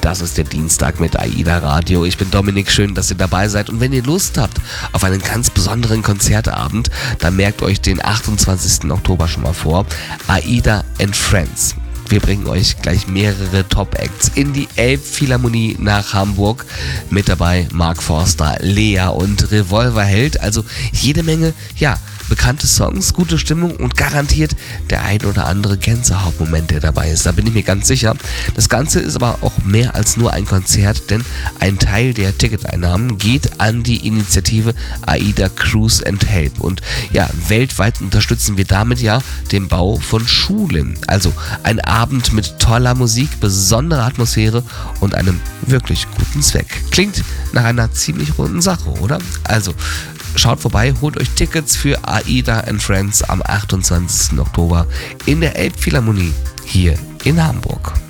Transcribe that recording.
Das ist der Dienstag mit AIDA Radio. Ich bin Dominik, schön, dass ihr dabei seid. Und wenn ihr Lust habt auf einen ganz besonderen Konzertabend, dann merkt euch den 28. Oktober schon mal vor. AIDA and Friends. Wir bringen euch gleich mehrere Top-Acts in die Elbphilharmonie nach Hamburg. Mit dabei Mark Forster, Lea und Revolverheld. Also jede Menge, bekannte Songs, gute Stimmung und garantiert der ein oder andere Gänsehautmoment, der dabei ist. Da bin ich mir ganz sicher. Das Ganze ist aber auch mehr als nur ein Konzert, denn ein Teil der Ticketeinnahmen geht an die Initiative AIDA Cruise and Help. Und weltweit unterstützen wir damit den Bau von Schulen. Also ein Abend mit toller Musik, besonderer Atmosphäre und einem wirklich guten Zweck. Klingt nach einer ziemlich runden Sache, oder? Also schaut vorbei, holt euch Tickets für AIDA and Friends am 28. Oktober in der Elbphilharmonie hier in Hamburg.